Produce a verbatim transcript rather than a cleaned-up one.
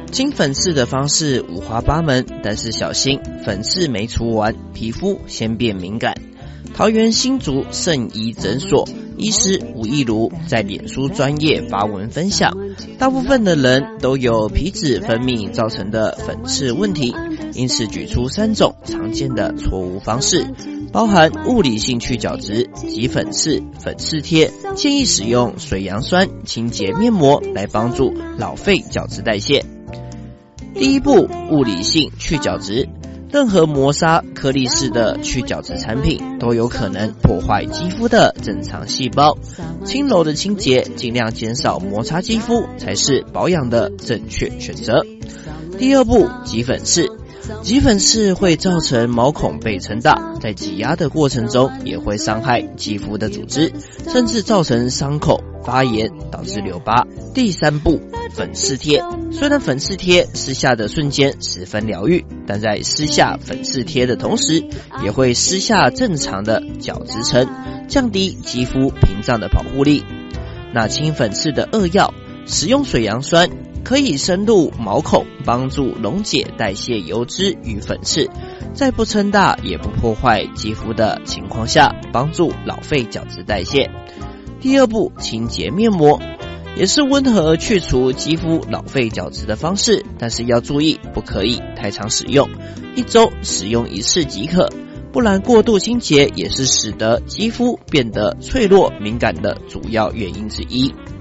清粉刺的方式五花八门，但是小心粉刺没除完，皮肤先变敏感。桃园新竹圣医诊所医师吴义如在脸书专页发文分享，大部分的人都有皮脂分泌造成的粉刺问题，因此举出三种常见的错误方式，包含物理性去角质、挤粉刺、粉刺贴，建议使用水杨酸清洁面膜来帮助老废角质代谢。第一步，物理性去角质。任何磨砂、颗粒式的去角质产品都有可能破坏肌肤的正常细胞，轻柔的清洁，尽量减少摩擦肌肤才是保养的正确选择。第二步，挤粉刺。挤粉刺会造成毛孔被撑大，在挤压的过程中也会伤害肌肤的组织，甚至造成伤口发炎，导致留疤。第三步，粉刺贴。虽然粉刺贴撕下的瞬间十分疗愈，但在撕下粉刺贴的同时，也会撕下正常的角质层，降低肌肤屏障的保护力。那清粉刺的二要，使用水杨酸可以深入毛孔，帮助溶解代谢油脂与粉刺，在不撑大也不破坏肌肤的情况下，帮助老废角质代谢。第二步，清洁面膜。也是温和去除肌肤老废角质的方式，但是要注意不可以太常使用，一周使用一次即可，不然过度清洁也是使得肌肤变得脆弱敏感的主要原因之一。